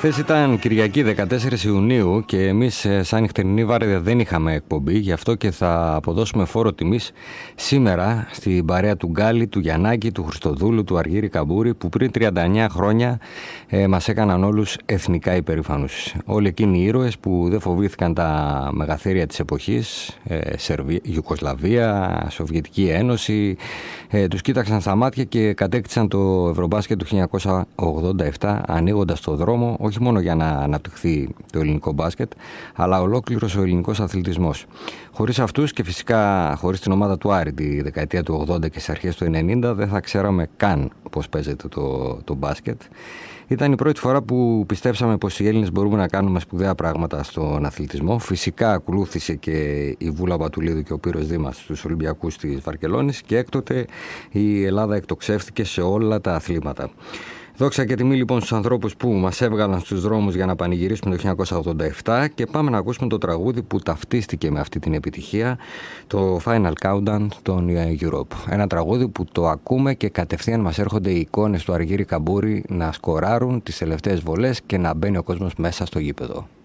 Χθες ήταν Κυριακή 14 Ιουνίου και εμείς σαν νυχτερινή Βάρδια δεν είχαμε εκπομπή, γι' αυτό και θα αποδώσουμε φόρο τιμής σήμερα στην παρέα του Γκάλη, του Γιαννάκη, του Χριστοδούλου, του Αργύρη Καμπούρη, που πριν 39 χρόνια μας έκαναν όλους εθνικά υπερήφανους. Όλοι εκείνοι οι ήρωες που δεν φοβήθηκαν τα μεγαθύρια της εποχής, Ιουγκοσλαβία, Σοβιετική Ένωση, τους κοίταξαν στα μάτια και κατέκτησαν το Ευρωμπάσκετ του 1987, ανοίγοντας το δρόμο όχι μόνο για να αναπτυχθεί το ελληνικό μπάσκετ, αλλά ολόκληρος ο ελληνικός αθλητισμός. Χωρίς αυτούς και φυσικά χωρίς την ομάδα του Άρη τη δεκαετία του 80 και στις αρχές του 90 δεν θα ξέραμε καν πώς παίζεται το μπάσκετ. Ήταν η πρώτη φορά που πιστέψαμε πως οι Έλληνες μπορούμε να κάνουμε σπουδαία πράγματα στον αθλητισμό. Φυσικά ακολούθησε και η Βούλα Πατουλίδου και ο Πύρος Δήμας στους Ολυμπιακούς της Βαρκελόνης και έκτοτε η Ελλάδα εκτοξεύτηκε σε όλα τα αθλήματα. Δόξα και τιμή λοιπόν στους ανθρώπους που μας έβγαλαν στους δρόμους για να πανηγυρίσουμε το 1987 και πάμε να ακούσουμε το τραγούδι που ταυτίστηκε με αυτή την επιτυχία, το Final Countdown των Europe. Ένα τραγούδι που το ακούμε και κατευθείαν μας έρχονται οι εικόνες του Αργύρη Καμπούρη να σκοράρουν τις τελευταίες βολές και να μπαίνει ο κόσμος μέσα στο γήπεδο.